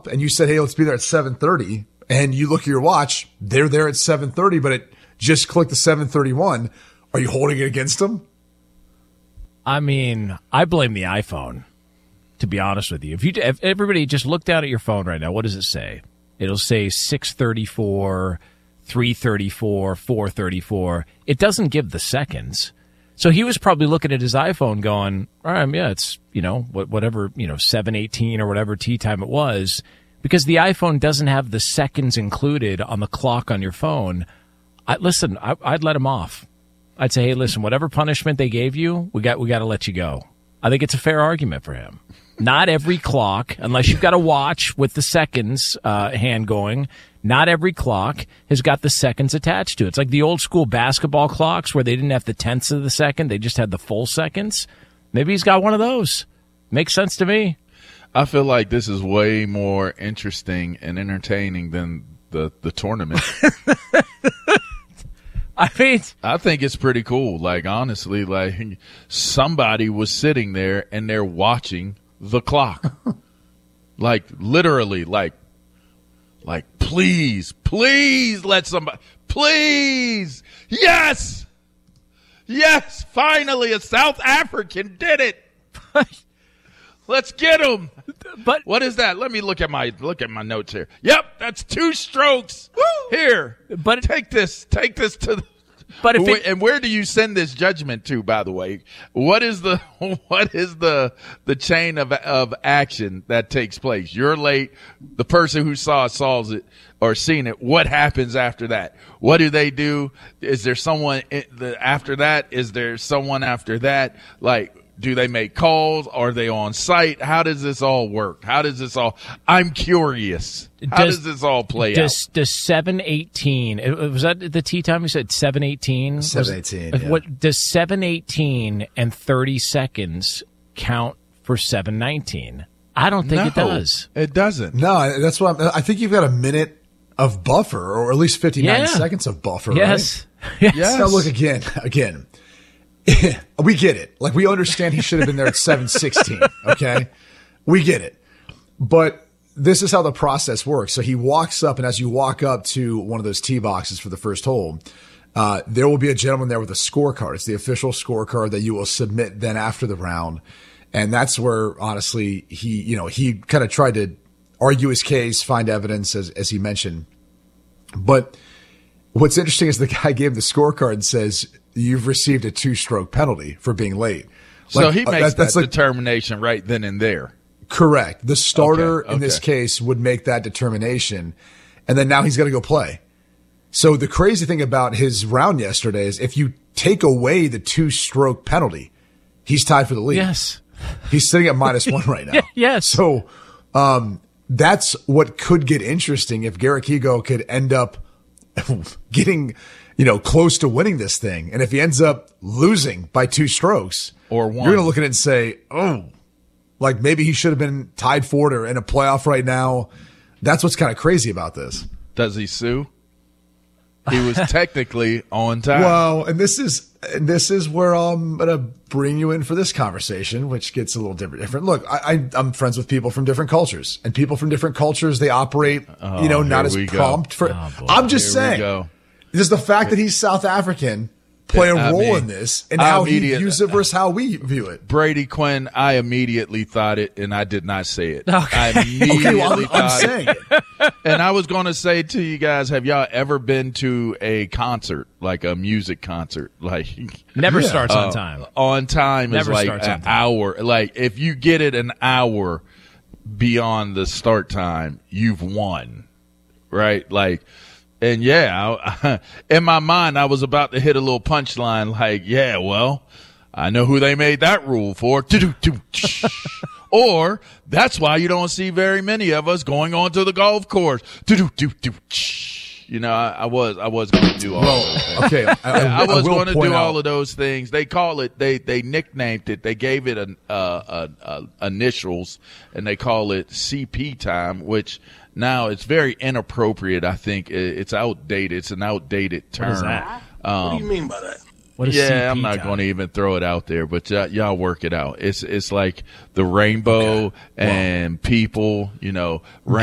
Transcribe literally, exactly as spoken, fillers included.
up and you said, hey, let's be there at seven thirty, and you look at your watch, they're there at seven thirty, but it just clicked to seven thirty-one, are you holding it against them? I mean, I blame the iPhone, to be honest with you. If you if everybody just look down at your phone right now, what does it say? It'll say six thirty-four, three thirty-four, four thirty-four. It doesn't give the seconds. So he was probably looking at his iPhone going, all right, yeah, it's, you know, whatever, you know, seven eighteen or whatever tea time it was, because the iPhone doesn't have the seconds included on the clock on your phone. I, listen, I, I'd let him off. I'd say, hey, listen, whatever punishment they gave you, we got we got to let you go. I think it's a fair argument for him. Not every clock, unless you've got a watch with the seconds uh, hand going, not every clock has got the seconds attached to it. It's like the old school basketball clocks where they didn't have the tenths of the second. They just had the full seconds. Maybe he's got one of those. Makes sense to me. I feel like this is way more interesting and entertaining than the, the tournament. I mean, I think it's pretty cool. Like, honestly, like somebody was sitting there and they're watching the clock. Like, literally, like, like, please, please let somebody, please. Yes. Yes. Finally, a South African did it. Let's get him. But what is that? Let me look at my look at my notes here. Yep, that's two strokes. Woo! Here, but take this. Take this to. The, but if it, and where do you send this judgment to? By the way, what is the what is the the chain of of action that takes place? You're late. The person who saw it saws it or seen it. What happens after that? What do they do? Is there someone after that? Is there someone after that? Like. Do they make calls? Are they on site? How does this all work? How does this all – I'm curious. How does, does this all play does, out? Does seven eighteen – was that the tea time you said seven eighteen? seven eighteen, yeah. What, does seven eighteen and thirty seconds count for seven nineteen? I don't think no, it does. It doesn't. No, that's what I'm – I think you've got a minute of buffer or at least fifty-nine yeah. seconds of buffer, yes. right? Yes. Yes. Now, look, again, again – we get it. Like, we understand he should have been there at seven sixteen, okay? We get it. But this is how the process works. So he walks up, and as you walk up to one of those tee boxes for the first hole, uh, there will be a gentleman there with a scorecard. It's the official scorecard that you will submit then after the round. And that's where, honestly, he, you know, he kind of tried to argue his case, find evidence, as, as he mentioned. But what's interesting is the guy gave him the scorecard and says, you've received a two-stroke penalty for being late. So like, he makes uh, that, that's that like, determination right then and there. Correct. The starter okay, in this okay. case would make that determination, and then now he's got to go play. So the crazy thing about his round yesterday is if you take away the two-stroke penalty, he's tied for the lead. Yes. He's sitting at minus one right now. Yes. So um, that's what could get interesting if Garrick Higgo could end up getting – you know, close to winning this thing. And if he ends up losing by two strokes, or one, you're going to look at it and say, oh, like maybe he should have been tied for it or in a playoff right now. That's what's kind of crazy about this. Does he sue? He was technically on time. Well, and this is and this is where I'm going to bring you in for this conversation, which gets a little different. different. Look, I, I, I'm friends with people from different cultures, and people from different cultures, they operate, oh, you know, not as go. prompt for. Oh, I'm just here saying. Does the fact that he's South African play a I role mean, in this and how he immediate- views it versus how we view it? Brady Quinn, I immediately thought it, and I did not say it. Okay. I immediately Okay, well, I'm, I'm thought saying it. it. And I was going to say to you guys, have y'all ever been to a concert, like a music concert? Like Never Yeah. starts uh, on time. On time Never is like starts an on time. hour. Like if you get it an hour beyond the start time, you've won, right? Like. And yeah, I, in my mind, I was about to hit a little punchline like, yeah, well, I know who they made that rule for. Or that's why you don't see very many of us going onto the golf course. You know, I, I was I was going to do all Well, of those things. okay, I, I, I was will going to point do out, all of those things. They call it, they they nicknamed it, they gave it an, uh, uh, uh, initials, and they call it C P time, which now it's very inappropriate. I think it's outdated. It's an outdated term. What is that? Um, What do you mean by that? What is yeah, C P I'm not time? going to even throw it out there, but y- y'all work it out. It's it's like the rainbow Okay. and people, you know,